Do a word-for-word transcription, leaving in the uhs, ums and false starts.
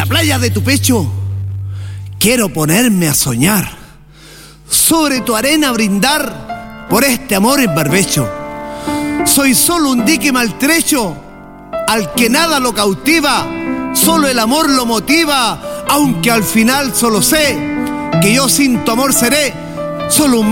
playa de tu pecho quiero ponerme a soñar, sobre tu arena brindar por este amor en barbecho. Soy solo un dique maltrecho al que nada lo cautiva, solo el amor lo motiva, aunque al final solo sé que yo sin tu amor seré solo un